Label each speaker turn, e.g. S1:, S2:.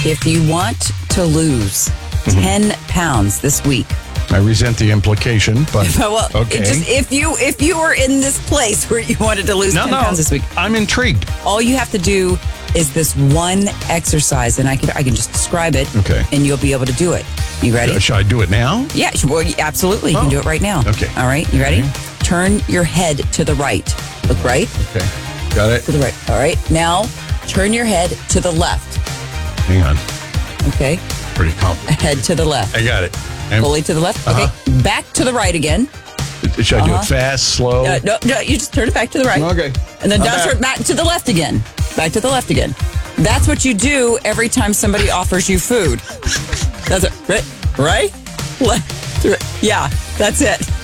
S1: If you want to lose 10 pounds this week,
S2: I resent the implication, but
S1: well,
S2: okay.
S1: if you were in this place where you wanted to lose 10 pounds this week,
S2: I'm intrigued.
S1: all you have to do is this one exercise, and I can just describe it,
S2: Okay.
S1: and you'll be able to do it. You ready?
S2: Should I do it now?
S1: Yeah, well, absolutely. You can do it right now.
S2: Okay.
S1: All right, you ready?
S2: Okay.
S1: Turn your head to the right. Look right.
S2: Okay. Got it.
S1: To the right. All right. Now, turn your head to the left.
S2: Hang on.
S1: Okay.
S2: Pretty complicated.
S1: Head to the left.
S2: I got it. And
S1: Fully to the left. Okay. Back to the right again.
S2: should I do it fast, slow?
S1: No, you just turn it back to the right.
S2: Okay.
S1: And then
S2: I'm
S1: now turn back to the left again. Back to the left again. That's what you do every time somebody offers you food. That's it. Right? Left. Right. Yeah, that's it.